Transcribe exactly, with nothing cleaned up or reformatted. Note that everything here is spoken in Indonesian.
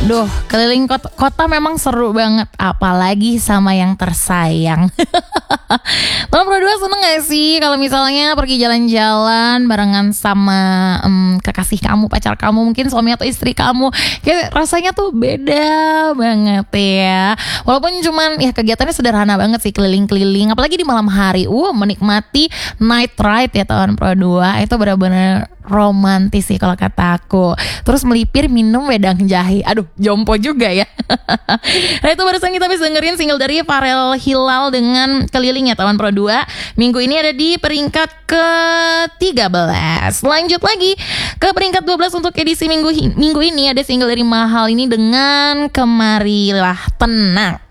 Duh, keliling kota, kota memang seru banget, apalagi sama yang tersayang. Lo berdua seneng gak sih kalau misalnya pergi jalan-jalan barengan sama um, kekasih kamu, pacar kamu, mungkin suami atau istri kamu? Kayak rasanya tuh beda banget ya. Walaupun cuman ya kegiatannya sederhana banget sih, keliling-keliling, apalagi di malam hari. Uh, menikmati night ride ya tahun Pro dua itu benar-benar romantis sih kalau kata aku. Terus melipir minum wedang jahe. Aduh, jompo juga ya. Nah itu barusan kita bisa dengerin single dari Farel Hilal dengan Keliling ya tahun Pro dua. Minggu ini ada di peringkat ke tiga belas. Lanjut lagi ke peringkat dua belas untuk edisi minggu minggu ini ada single dari Mahal ini dengan Kemarilah Tenang.